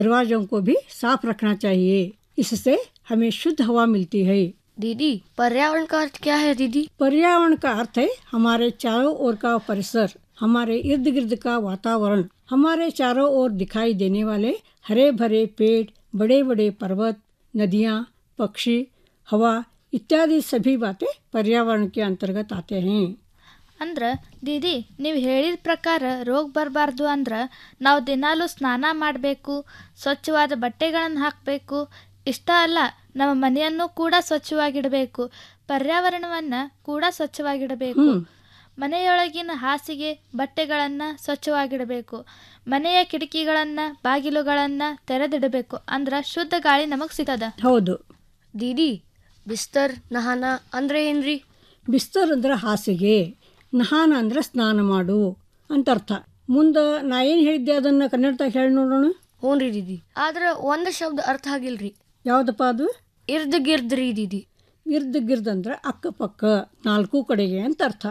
दरवाजों को भी साफ रखना चाहिए। इससे हमें शुद्ध हवा मिलती है। दीदी पर्यावरण का अर्थ क्या है दीदी? पर्यावरण का अर्थ है हमारे चारों ओर का परिसर, हमारे इर्द गिर्द का वातावरण, हमारे चारों ओर दिखाई देने वाले हरे भरे पेड़, बड़े बड़े पर्वत, नदियाँ, पक्षी, हवा इत्यादि सभी बातें पर्यावरण के अंतर्गत आते हैं। ಅಂದ್ರ ದೀದಿ ನೀವು ಹೇಳಿದ ಪ್ರಕಾರ ರೋಗ ಬರಬಾರ್ದು ಅಂದ್ರೆ ನಾವು ದಿನಾಲೂ ಸ್ನಾನ ಮಾಡಬೇಕು, ಸ್ವಚ್ಛವಾದ ಬಟ್ಟೆಗಳನ್ನು ಹಾಕಬೇಕು. ಇಷ್ಟ ಅಲ್ಲ, ನಮ್ಮ ಮನೆಯನ್ನು ಕೂಡ ಸ್ವಚ್ಛವಾಗಿಡಬೇಕು, ಪರ್ಯಾವರಣವನ್ನು ಕೂಡ ಸ್ವಚ್ಛವಾಗಿಡಬೇಕು. ಮನೆಯೊಳಗಿನ ಹಾಸಿಗೆ ಬಟ್ಟೆಗಳನ್ನು ಸ್ವಚ್ಛವಾಗಿಡಬೇಕು, ಮನೆಯ ಕಿಟಕಿಗಳನ್ನು ಬಾಗಿಲುಗಳನ್ನು ತೆರೆದಿಡಬೇಕು. ಅಂದ್ರೆ ಶುದ್ಧ ಗಾಳಿ ನಮಗೆ ಸಿಗದ. ಹೌದು ದೀದಿ ಬಿಸ್ತರ್ ನಹಾನ ಅಂದ್ರೆ ಏನ್ರಿ? ಬಿಸ್ತರ್ ಅಂದ್ರೆ ಹಾಸಿಗೆ, ನಹಾನ ಅಂದ್ರೆ ಸ್ನಾನ ಮಾಡು ಅಂತ ಅರ್ಥ. ಮುಂದೆ ನಾ ಏನು ಹೇಳಿದ್ದೆ ಅದನ್ನು ಕನ್ನಡದಾಗ ಹೇಳಿ ನೋಡೋಣ. ಹ್ಞೂ ರೀ ದೀದಿ, ಆದ್ರೆ ಒಂದು ಶಬ್ದ ಅರ್ಥ ಆಗಿಲ್ರಿ. ಯಾವುದಪ್ಪ ಅದು? ಇರ್ದ್ ಗಿರ್ದ್ ರೀ ದೀದಿ. ಇರ್ದ್ ಗಿರ್ದ್ ಅಂದ್ರೆ ಅಕ್ಕಪಕ್ಕ, ನಾಲ್ಕು ಕಡೆಗೆ ಅಂತ ಅರ್ಥ.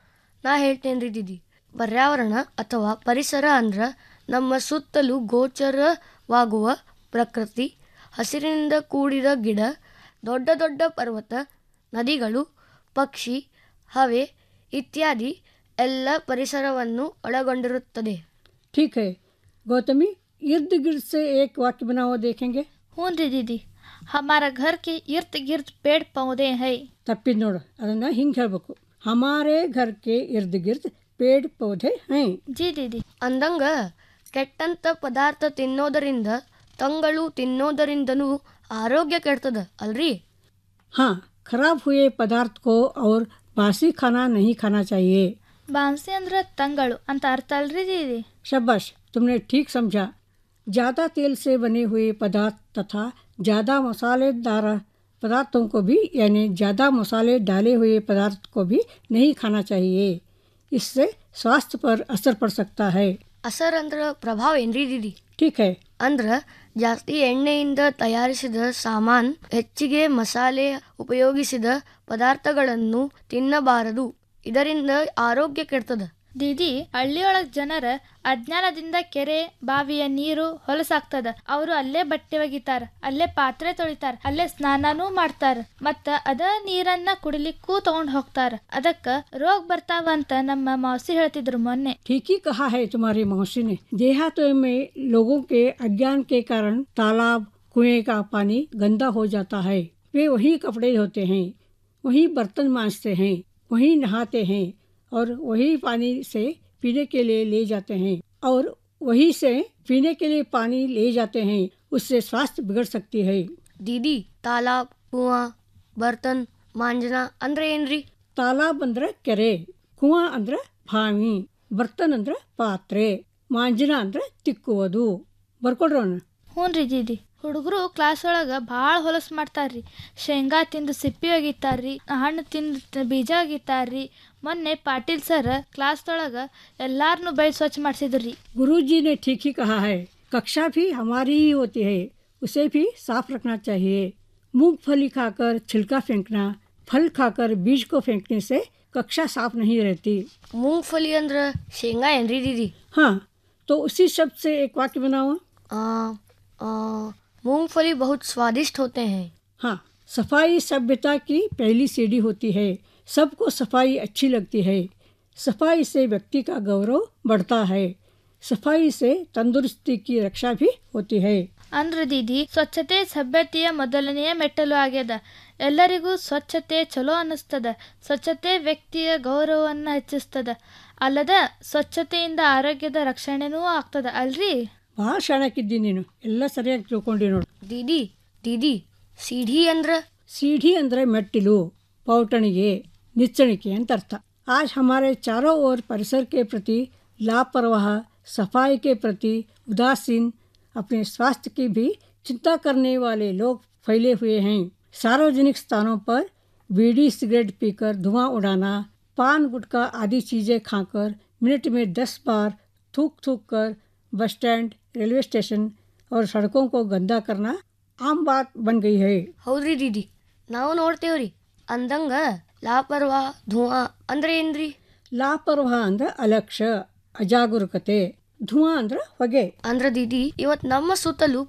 ನಾ ಹೇಳ್ತೇನೆ ರೀ ದೀದಿ, ಪರ್ಯಾವರಣ ಅಥವಾ ಪರಿಸರ ಅಂದ್ರೆ ನಮ್ಮ ಸುತ್ತಲೂ ಗೋಚರವಾಗುವ ಪ್ರಕೃತಿ, ಹಸಿರಿನಿಂದ ಕೂಡಿದ ಗಿಡ, ದೊಡ್ಡ ದೊಡ್ಡ ಪರ್ವತ, ನದಿಗಳು, ಪಕ್ಷಿ, ಹವೆ ಇತ್ಯಾದಿ ಎಲ್ಲ ಪರಿಸರವನ್ನು ಒಳಗೊಂಡಿರುತ್ತದೆ. ठीक है गौतमी, इर्द गिर्द से एक वाक्य बनाओ, देखेंगे. ಹ್ಞೂ ರೀ ದೀದಿ, ಹಮಾರ ಘರ್ ಕೆ ಇರ್ದ್ ಗಿರ್ದ್ ಪೇಡ್ ಪೌಧೆ ಹೈ. ತಪ್ಪಿದ್ ನೋಡು, ಅದನ್ನ ಹಿಂಗೆ ಹೇಳ್ಬೇಕು, ಹಮಾರೆ ಘರ್ K ಇರ್ದ್ ಗಿರ್ದ್ paid ಪೌಧೆ high. G Didi. ಅಂದಂಗ ಕೆಟ್ಟಂತ ಪದಾರ್ಥ ತಿನ್ನೋದರಿಂದ, ತಂಗಳು ತಿನ್ನೋದರಿಂದನೂ ಆರೋಗ್ಯ ಕೆಡ್ತದ ಅಲ್ರಿ? हाँ, खराब हुए पदार्थ को और बासी खाना नहीं खाना चाहिए. ಬಾನ್ಸಿ ಅಂದ್ರೆ ತಂಗಳು ಅಂತ ಅರ್ಥ ಅಲ್ರಿ ದೀದಿ? शाबाश, तुमने ठीक समझा. ज़्यादा तेल से बने हुए पदार्थ तथा ज़्यादा मसालेदार पदार्थों को भी, यानी ज़्यादा मसाले डाले हुए पदार्थ को भी नहीं खाना चाहिए. इससे स्वास्थ्य पर असर पड़ सकता है. ಅಸರ್ ಅಂದ್ರ ಪ್ರಭಾವ ಏನ್ರಿ ದೀದಿ? ठीक है. ಅಂದ್ರ ಜಾಸ್ತಿ ಎಣ್ಣೆಯಿಂದ ತಯಾರಿಸಿದ ಸಾಮಾನ್, ಹೆಚ್ಚಿಗೆ ಮಸಾಲೆ ಉಪಯೋಗಿಸಿದ ಪದಾರ್ಥಗಳನ್ನು ತಿನ್ನಬಾರದು. ಇದರಿಂದ ಆರೋಗ್ಯ ಕೆಡ್ತದ. ದೀದಿ, ಹಳ್ಳಿಯೊಳಗ್ ಜನರ ಅಜ್ಞಾನದಿಂದ ಕೆರೆ ಬಾವಿಯ ನೀರು ಹೊಲಸಾಗ್ತದ. ಅವರು ಅಲ್ಲೇ ಬಟ್ಟೆ ಒಗಿತಾರ, ಅಲ್ಲೇ ಪಾತ್ರೆ ತೊಳಿತಾರ, ಅಲ್ಲೇ ಸ್ನಾನನೂ ಮಾಡ್ತಾರ, ಮತ್ತ ಅದ ನೀರನ್ನ ಕುಡಿಲಿಕ್ಕೂ ತಗೊಂಡ್ ಹೋಗ್ತಾರ. ಅದಕ್ಕ ರೋಗ ಬರ್ತಾವಂತ ನಮ್ಮ ಮೌಸಿ ಹೇಳ್ತಿದ್ರು ಮೊನ್ನೆ. ठीक ही कहा है तुम्हारी मौसी ने. देहातों में लोगों के अज्ञान के कारण तालाब, कुएं का पानी गंदा हो जाता है. वे वही कपड़े धोते हैं, वही बर्तन मांजते हैं, वही नहाते हैं और वही पानी से पीने के लिए ले जाते हैं, और वही से पीने के लिए पानी ले जाते हैं. उससे स्वास्थ्य बिगड़ सकती है. ದೀದಿ, ತಾಲಾಬ್, ಕುವಾ, ಬರ್ತನ್ ಮಾಂಜನ ಅಂದ್ರೆ ಏನ್ರಿ? ತಾಲಾಬ್ ಅಂದ್ರೆ ಕೆರೆ, ಕುವಾ ಅಂದ್ರೆ ಬಾವಿ, ಬರ್ತನ್ ಅಂದ್ರೆ ಪಾತ್ರೆ, ಮಾಂಜನ ಅಂದ್ರೆ ತಿಕ್ಕುವುದು. ಬರ್ಕೊಡ್ರೋಣ. ಹ್ಞೂ ರೀ ದೀದಿ. ಹುಡುಗರು ಕ್ಲಾಸ್ ಒಳಗೆ ಭಾಳ ಹೊಲಸು ಮಾಡ್ತಾರ್ರಿ. ಶೇಂಗಾ ತಿಂದು ಸಿಪ್ಪಿ ಒಗಿತಾರ್ರಿ, ಹಣ್ಣು ತಿಂದು ಬೀಜ ಒಗಿತಾರ್ರಿ. ಮೊನ್ನೆ ಪಾಟೀಲ್ ಸರ್ ಕ್ಲಾಸ್ದೊಳಗೆ ಎಲ್ಲಾರನ್ನೂ ಬೈ ಸ್ವಚ್ಛ ಮಾಡಿಸಿದ್ರಿ. गुरुजी ने ठीक ही कहा है. कक्षा भी हमारी ही होती है, उसे भी साफ रखना चाहिए. मूंगफली खाकर छिलका फेंकना, फल खाकर बीज को फेंकने से कक्षा साफ नहीं रहती. ಮೂಂಗ್ಫಲಿ ಅಂದ್ರ ಶೇಂಗಾ ಏನ್ರಿ ದೀದಿ? हाँ, तो उसी शब्द से एक वाक्य बनाओ. आ, आ, मूंगफली बहुत स्वादिष्ट होते हैं. हाँ, सफाई सभ्यता की पहली सीढ़ी होती है. सबको सफाई अच्छी लगती है. सफाई से व्यक्ति का गौरव बढ़ता है. सफाई से तंदुरुस्ती की रक्षा भी होती है. ಅಂದ್ರೆ ದೀದಿ, ಸ್ವಚ್ಛತೆ ಸಭ್ಯತೆಯ ಮೊದಲನೆಯ ಮೆಟ್ಟಲು ಆಗ್ಯದ. ಎಲ್ಲರಿಗೂ ಸ್ವಚ್ಛತೆ ಚಲೋ ಅನ್ನಿಸ್ತದ. ಸ್ವಚ್ಛತೆ ವ್ಯಕ್ತಿಯ ಗೌರವವನ್ನು ಹೆಚ್ಚಿಸ್ತದ. ಅಲ್ಲದ ಸ್ವಚ್ಛತೆಯಿಂದ ಆರೋಗ್ಯದ ರಕ್ಷಣೆನೂ ಆಗ್ತದ ಅಲ್ರಿ? ಭಾಳ ಶಾಣಕ್ಕಿದ್ದಿ ನೀನು, ಎಲ್ಲ ಸರಿಯಾಗಿ ತಿಳ್ಕೊಂಡಿ ನೋಡು. ದೀದಿ ದೀದಿ ಸೀಢಿ ಅಂದ್ರ? सीढ़ी ಅಂದ್ರೆ ಮೆಟ್ಟಿಲು, पौटणिगे, निच्चणिके ಅಂತ ಅರ್ಥ. आज हमारे चारों ओर परिसर के प्रति लापरवाह, सफाई के प्रति उदासीन, अपने स्वास्थ्य की भी चिंता करने वाले लोग फैले हुए हैं. सार्वजनिक स्थानों पर बीड़ी सिगरेट पीकर धुआं उड़ाना, पान गुटखा आदि चीज़ें खाकर मिनट में 10 बार थूक थूक कर बस स्टैंड, रेलवे स्टेशन और सड़कों को गंदा करना आम बात बन गई है. ಹೌದ್ರಿ ದೀದಿ, ನಾವು ನೋಡ್ತೇವ್ರಿ. ಅಂದಂಗ ಲಾಪರ್ವಾ ಧುವಾ ಅಂದ್ರೆ ಏನ್ರಿ? लापरवाह ಅಂದ್ರೆ ಅಲಕ್ಷ್ಯ, ಅಜಾಗರೂಕತೆ. ಧುವಾ ಅಂದ್ರೆ ಹೊಗೆ. ಅಂದ್ರೆ ದೀದಿ ಇವತ್ತು ನಮ್ಮ ಸುತ್ತಲೂ